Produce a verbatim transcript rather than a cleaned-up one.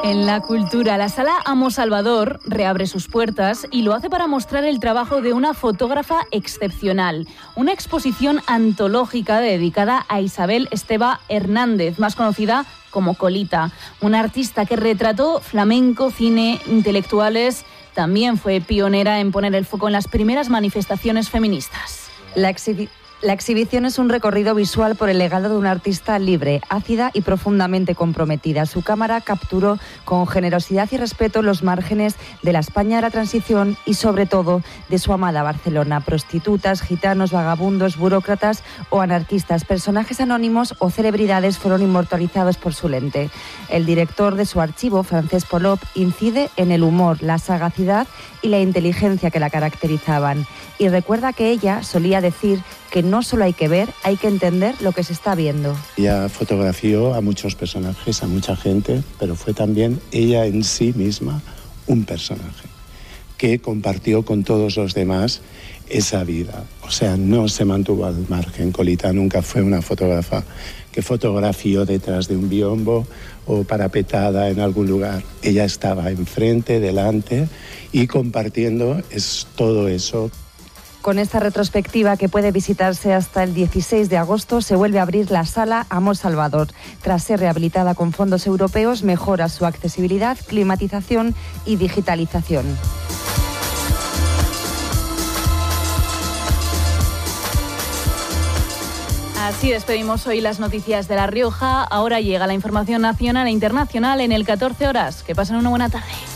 En la cultura, la Sala Amo Salvador reabre sus puertas y lo hace para mostrar el trabajo de una fotógrafa excepcional. Una exposición antológica dedicada a Isabel Esteba Hernández, más conocida como Colita. Una artista que retrató flamenco, cine, intelectuales. También fue pionera en poner el foco en las primeras manifestaciones feministas. La exhibi- La exhibición es un recorrido visual por el legado de una artista libre, ácida y profundamente comprometida. Su cámara capturó con generosidad y respeto los márgenes de la España de la transición y, sobre todo, de su amada Barcelona. Prostitutas, gitanos, vagabundos, burócratas o anarquistas, personajes anónimos o celebridades fueron inmortalizados por su lente. El director de su archivo, Francesc Polop, incide en el humor, la sagacidad y la inteligencia que la caracterizaban. Y recuerda que ella solía decir que no solo hay que ver, hay que entender lo que se está viendo. Ella fotografió a muchos personajes, a mucha gente, pero fue también ella en sí misma un personaje que compartió con todos los demás esa vida. O sea, no se mantuvo al margen. Colita nunca fue una fotógrafa que fotografió detrás de un biombo o parapetada en algún lugar. Ella estaba enfrente, delante y compartiendo es todo eso. Con esta retrospectiva, que puede visitarse hasta el dieciséis de agosto, se vuelve a abrir la Sala Amo Salvador. Tras ser rehabilitada con fondos europeos, mejora su accesibilidad, climatización y digitalización. Así despedimos hoy las noticias de La Rioja. Ahora llega la información nacional e internacional en el catorce horas. Que pasen una buena tarde.